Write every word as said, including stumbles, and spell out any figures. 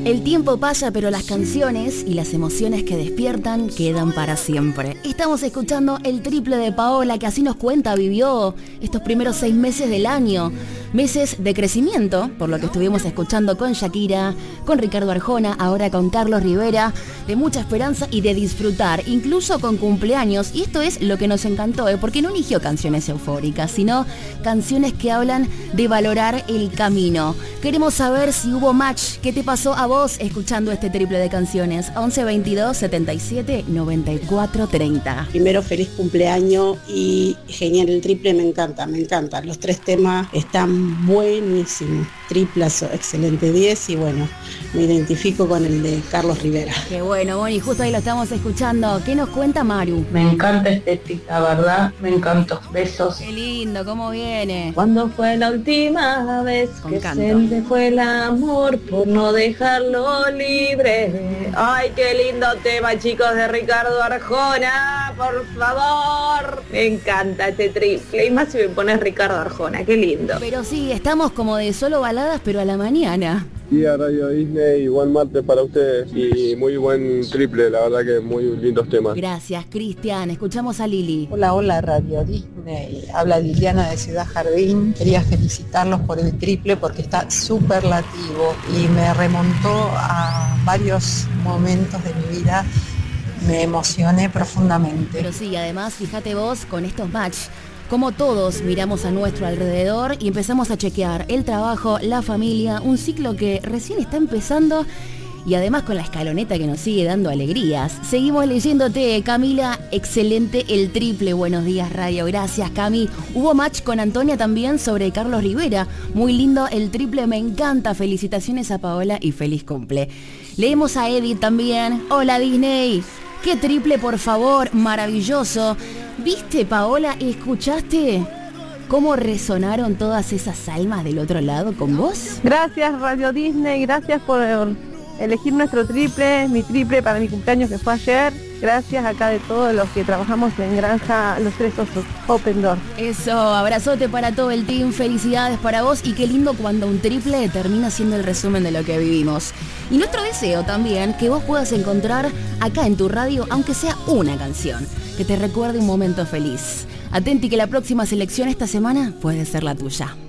El tiempo pasa, pero las canciones y las emociones que despiertan quedan para siempre. Estamos escuchando el triple de Paola, que así nos cuenta, vivió estos primeros seis meses del año. Meses de crecimiento, por lo que estuvimos escuchando con Shakira, con Ricardo Arjona, ahora con Carlos Rivera, de mucha esperanza y de disfrutar, incluso con cumpleaños. Y esto es lo que nos encantó, ¿eh? Porque no eligió canciones eufóricas, sino canciones que hablan de valorar el camino. Queremos saber si hubo match. ¿Qué te pasó a vos escuchando este triple de canciones? once veintidós setenta y siete noventa y cuatro treinta. Primero, feliz cumpleaños y genial el triple, me encanta, me encanta. Los tres temas están buenísimos. Triplazo, excelente diez y bueno, me identifico con el de Carlos Rivera. Qué bueno, Moni, justo ahí lo estamos escuchando. ¿Qué nos cuenta Maru? Me encanta este triple, la verdad, me encantó. Besos. Qué lindo, cómo viene. ¿Cuándo fue la última vez Con que canto. se te fue el amor por no dejarlo libre? Ay, qué lindo tema, chicos, de Ricardo Arjona, por favor. Me encanta este triple, y más si me pones Ricardo Arjona, qué lindo. Pero sí, estamos como de solo baladas, pero a la mañana. Día Radio Disney, buen martes para ustedes y muy buen triple, la verdad que muy lindos temas. Gracias, Cristian. Escuchamos a Lili. Hola, hola Radio Disney, habla Liliana de Ciudad Jardín. Quería felicitarlos por el triple porque está superlativo y me remontó a varios momentos de mi vida. Me emocioné profundamente. Pero sí, además, fíjate vos con estos match, como todos miramos a nuestro alrededor y empezamos a chequear el trabajo, la familia, un ciclo que recién está empezando y además con la escaloneta que nos sigue dando alegrías. Seguimos leyéndote, Camila, excelente el triple. Buenos días, Radio. Gracias, Cami. Hubo match con Antonia también sobre Carlos Rivera. Muy lindo el triple, me encanta. Felicitaciones a Paola y feliz cumple. Leemos a Edith también. Hola, Disney. Qué triple, por favor, maravilloso. ¿Viste, Paola? ¿Escuchaste cómo resonaron todas esas almas del otro lado con vos? Gracias Radio Disney, gracias por elegir nuestro triple, mi triple para mi cumpleaños que fue ayer. Gracias acá de todos los que trabajamos en Granja Los Tres Osos, Open Door. Eso, abrazote para todo el team, felicidades para vos y qué lindo cuando un triple termina siendo el resumen de lo que vivimos. Y nuestro deseo también que vos puedas encontrar acá en tu radio, aunque sea una canción, que te recuerde un momento feliz. Atenti que la próxima selección esta semana puede ser la tuya.